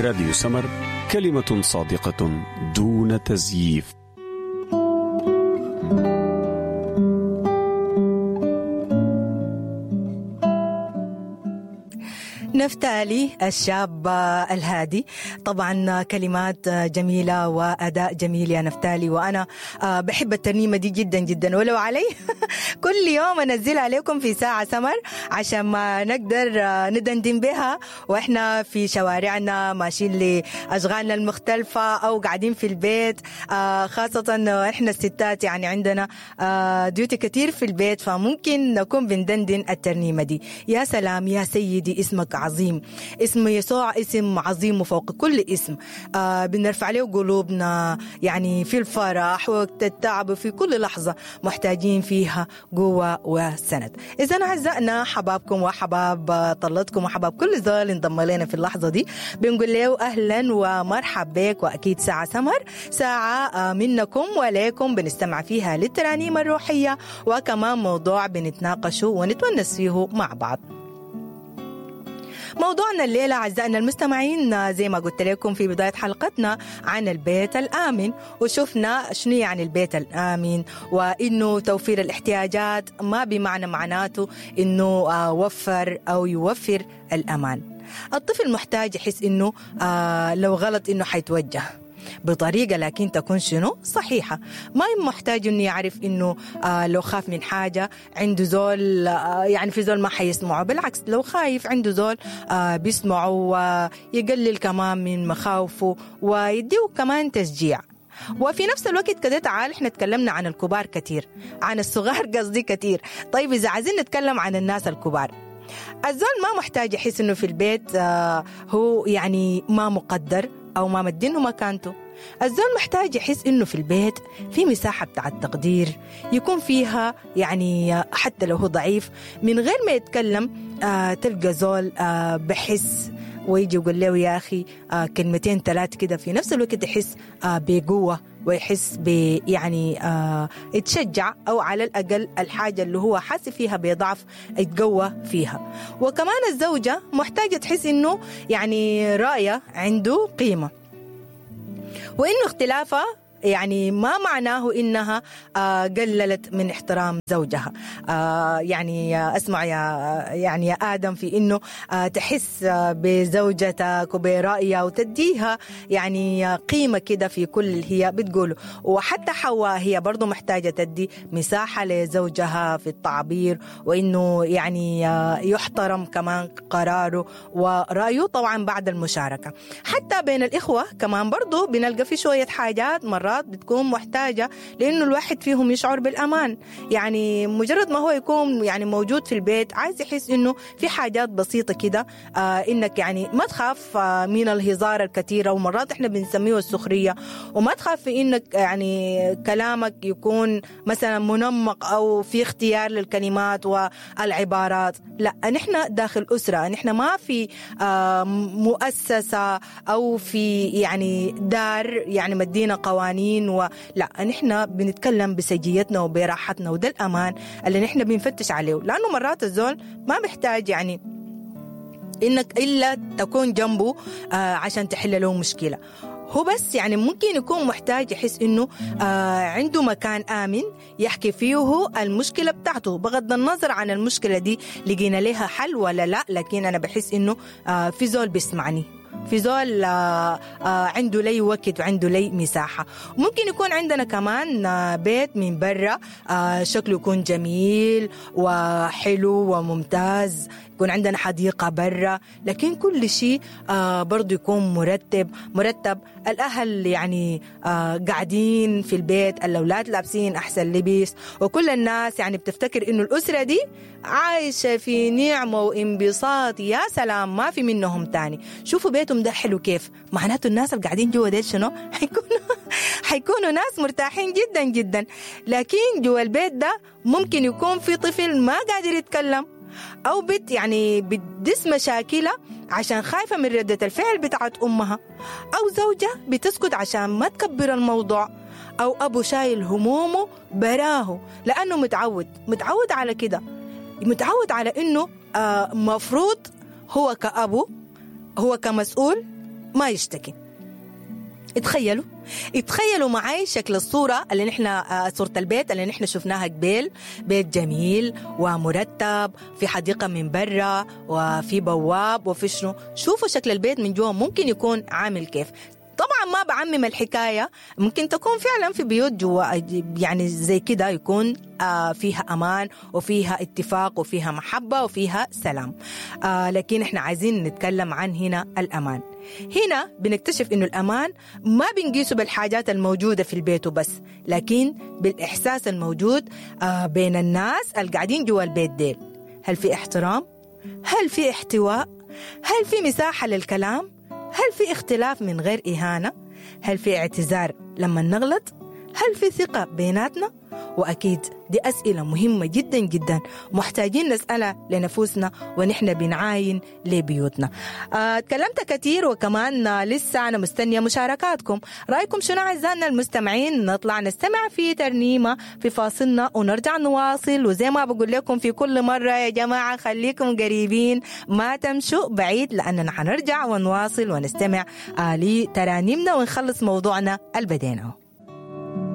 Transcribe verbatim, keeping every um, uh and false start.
راديو سمر، كلمة صادقة دون تزييف. نفتالي الشاب الهادي، طبعا كلمات جميلة وأداء جميل يا نفتالي، وأنا بحب الترنيمة دي جدا جدا، ولو علي كل يوم أنزلها عليكم في ساعة سمر عشان ما نقدر ندندن بها وإحنا في شوارعنا ماشيين لأشغالنا المختلفة أو قاعدين في البيت، خاصة إحنا الستات يعني عندنا ديوتي كتير في البيت، فممكن نكون بندندن الترنيمة دي. يا سلام يا سيدي اسمك عظيم، اسم يسوع اسم عظيم وفوق كل اسم، آه بنرفع له قلوبنا يعني في الفرح وقت التعب، في كل لحظة محتاجين فيها قوة وسند. إذا أعزائنا حبابكم وحباب طلتكم وحباب كل زول انضم لنا في اللحظة دي، بنقول له أهلا ومرحب بك، وأكيد ساعة سمر ساعة منكم وليكم بنستمع فيها للترانيم الروحية، وكمان موضوع بنتناقشه ونتونس فيه مع بعض. موضوعنا الليلة أعزائنا المستمعين زي ما قلت لكم في بداية حلقتنا عن البيت الآمن، وشفنا شنو يعني البيت الآمن، وإنه توفير الاحتياجات ما بمعنى معناته إنه وفر أو يوفر الأمان. الطفل محتاج يحس إنه لو غلط إنه حيتوجه بطريقة لكن تكون شنو صحيحة، ما محتاج إنه يعرف إنه آه لو خاف من حاجة عنده زول آه يعني في زول ما حيسمعه، بالعكس لو خايف عنده زول آه بيسمعه ويقلل كمان من مخاوفه ويديه كمان تشجيع. وفي نفس الوقت كده تعال احنا تكلمنا عن الكبار كتير، عن الصغار قصدي كتير، طيب إذا عايزين نتكلم عن الناس الكبار، الزول ما محتاج يحس إنه في البيت آه هو يعني ما مقدر أو ما مدينه مكانته. الزول محتاج يحس إنه في البيت في مساحة بتاع التقدير يكون فيها يعني حتى لو هو ضعيف من غير ما يتكلم آه تلقى زول آه بحس ويجي يقول له يا أخي آه كلمتين ثلاث كده، في نفس الوقت يحس آه بقوة ويحس ب يعني آه يتشجع، أو على الأقل الحاجة اللي هو حاسس فيها بضعف يتقوى فيها. وكمان الزوجة محتاجة تحس إنه يعني رأيه عنده قيمة، وإنه اختلافها يعني ما معناه إنها آه قللت من احترام زوجها. آه يعني أسمع يا يعني يا آدم في إنه آه تحس آه بزوجتك وبرأيها وتديها يعني قيمة كده في كل اللي هي بتقوله. وحتى حواء هي برضو محتاجة تدي مساحة لزوجها في التعبير، وإنه يعني آه يحترم كمان قراره ورأيه طبعا بعد المشاركة. حتى بين الإخوة كمان برضو بنلقى في شوية حاجات مرات بتكون محتاجة لأنه الواحد فيهم يشعر بالأمان، يعني مجرد ما هو يكون يعني موجود في البيت عايز يحس إنه في حاجات بسيطة كده، آه إنك يعني ما تخاف آه من الهزار الكثيرة، ومرات إحنا بنسميه السخرية، وما تخاف في إنك يعني كلامك يكون مثلا منمق أو في اختيار للكلمات والعبارات. لا، نحن داخل أسرة، نحن ما في آه مؤسسة أو في يعني دار يعني مدينة قوانين، ولا نحن بنتكلم بسجيتنا وبراحتنا، وده الأمان اللي نحن بنفتش عليه. لأنه مرات الزول ما بيحتاج يعني إنك إلا تكون جنبه آه عشان تحل له مشكلة، هو بس يعني ممكن يكون محتاج يحس إنه آه عنده مكان آمن يحكي فيه المشكلة بتاعته، بغض النظر عن المشكلة دي لقينا لها حل ولا لا، لكن أنا بحس إنه آه في زول بيسمعني، في زول آه آه عنده لي وقت وعنده لي مساحة. ممكن يكون عندنا كمان آه بيت من برا آه شكله يكون جميل وحلو وممتاز، يكون عندنا حديقة برا، لكن كل شيء آه برضو يكون مرتب مرتب الأهل يعني آه قاعدين في البيت، الأولاد لابسين أحسن لبس، وكل الناس يعني بتفتكر إنه الأسرة دي عايشة في نعمة وانبساط، يا سلام ما في منهم تاني. شوفوا بيتهم ده حلو كيف، معناته الناس اللي قاعدين جوا ديل شنو حيكونوا حيكونوا ناس مرتاحين جدا جدا. لكن جوا البيت ده ممكن يكون في طفل ما قادر يتكلم، أو بنت يعني بتدس مشاكلها عشان خايفة من ردة الفعل بتاعت أمها، أو زوجة بتسكت عشان ما تكبر الموضوع، أو أبو شايل همومه براه لأنه متعود متعود على كده، متعود على إنه آه مفروض هو كأبو، هو كمسؤول ما يشتكي. اتخيلوا اتخيلوا معي شكل الصورة اللي نحن صورة البيت اللي نحن شفناها قبل، بيت جميل ومرتب في حديقة من برا وفي بواب وفي شنو. شوفوا شكل البيت من جوا ممكن يكون عامل كيف. طبعا ما بعمم الحكاية، ممكن تكون فعلا في بيوت جوا يعني زي كده يكون آه فيها أمان وفيها اتفاق وفيها محبة وفيها سلام، آه لكن احنا عايزين نتكلم عن هنا الأمان. هنا بنكتشف إنه الأمان ما بنقيسه بالحاجات الموجودة في البيت وبس، لكن بالإحساس الموجود آه بين الناس القاعدين جوا البيت ديل. هل في احترام؟ هل في احتواء؟ هل في مساحة للكلام؟ هل في اختلاف من غير إهانة؟ هل في اعتذار لما نغلط؟ هل في ثقة بيناتنا؟ وأكيد دي أسئلة مهمة جدا جدا محتاجين نسألها لنفوسنا ونحن بنعاين لبيوتنا. آه، تكلمت كثير وكمان آه، لسه أنا مستنية مشاركاتكم. رأيكم شنو أعزائنا المستمعين؟ نطلع نستمع في ترنيمة في فاصلنا ونرجع نواصل. وزي ما بقول لكم في كل مرة يا جماعة خليكم قريبين، ما تمشوا بعيد، لأننا حنرجع ونواصل ونستمع آه لترانيمنا ونخلص موضوعنا البدينه.